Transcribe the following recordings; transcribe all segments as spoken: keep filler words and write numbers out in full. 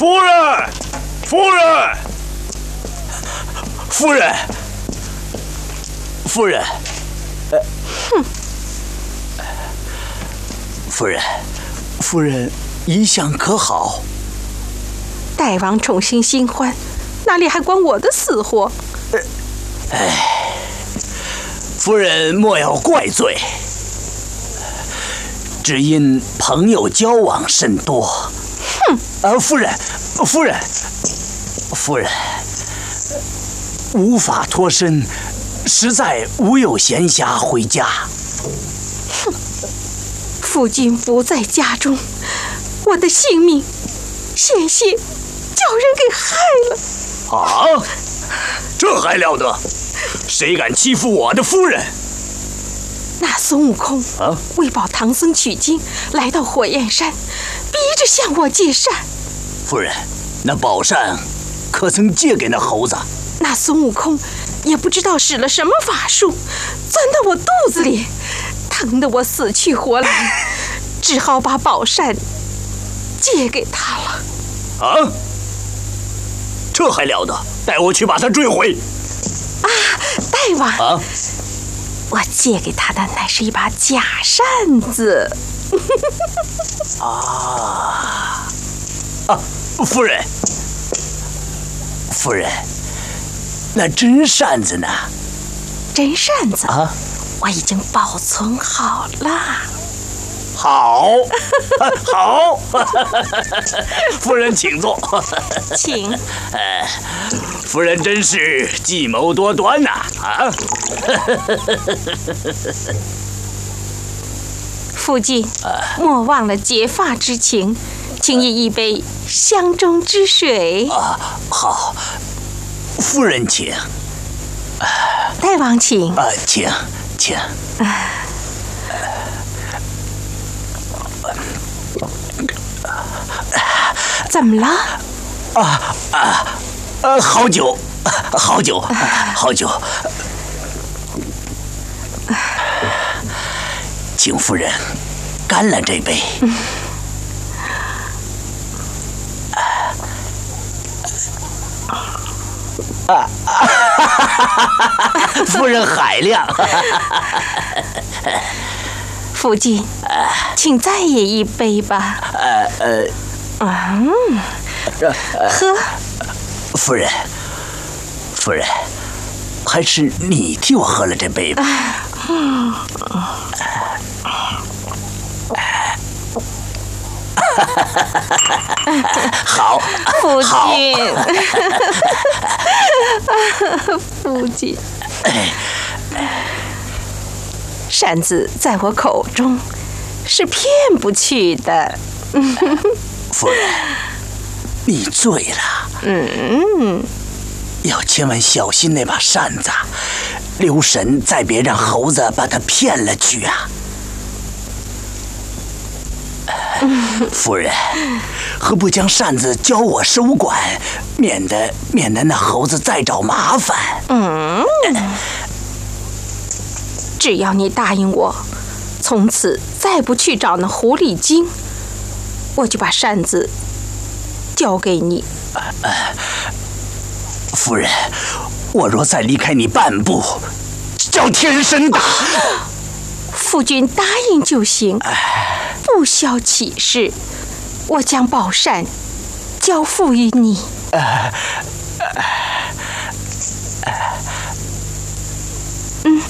夫人，夫人，夫人，夫人，呃， 哼， 夫人，夫人一向可好？ 大王宠幸新欢，哪里还关我的死活？ 哎，夫人莫要怪罪，只因朋友交往甚多。 哼！ 啊，夫人，夫人，夫人，无法脱身，实在无有闲暇回家。 哼！夫君不在家中，我的性命险些叫人给害了。 啊！这还了得！谁敢欺负我的夫人？ 那孙悟空啊，为保唐僧取经，来到火焰山，逼着向我借扇。 夫人，那宝扇可曾借给那猴子？ 那孙悟空也不知道使了什么法术，钻到我肚子里，疼得我死去活来，只好把宝扇借给他了。 啊！这还了得！带我去把它追回。 啊，大王！ 啊！ 我借给他的乃是一把假扇子。 啊啊！夫人，夫人，那真扇子呢？ 真扇子啊， 我已经保存好了。 好，好，夫人请坐。 请。 呃，夫人真是计谋多端呐！啊！ 夫君，莫忘了结发之情，请以一杯香中之水。 啊，好，夫人请。 大王请。 啊，请，请。 怎么了？ 啊啊啊！好酒，好酒，好酒。请夫人干了这杯。嗯啊啊！夫人海量。 夫君，请再饮一杯吧。 呃呃。 啊，喝。 夫人，夫人，还是你替我喝了这杯吧。嗯。好， 夫君，夫君，扇子在我口中是骗不去的。 夫人，你醉了。 嗯， 要千万小心那把扇子，留神再别让猴子把它骗了去啊！夫人，何不将扇子交我收管，免得免得那猴子再找麻烦？ 嗯，只要你答应我，从此再不去找那狐狸精，我就把扇子交给你。 呃，夫人，我若再离开你半步，叫天神打！ 夫君答应就行，不消其事。我将宝扇交付于你。呃呃、嗯。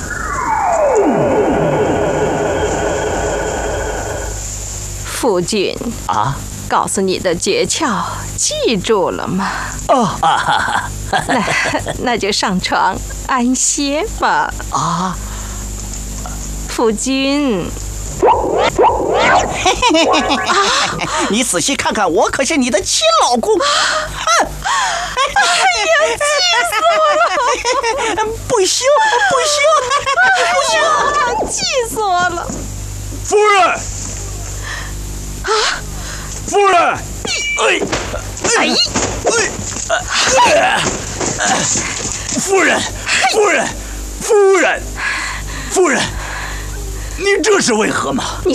夫君啊， 告诉你的诀窍记住了吗？ 哦啊， 那那就上床安歇吧。 啊， 夫君。 啊、你仔细看看，我可是你的亲老公。啊、 哎呀，气死我了！ 不行，不行， 不行！气死我了！ 夫人， 啊， 夫人，哎， 哎， 哎，夫人，夫人，夫人，夫人。你这是为何吗？ 你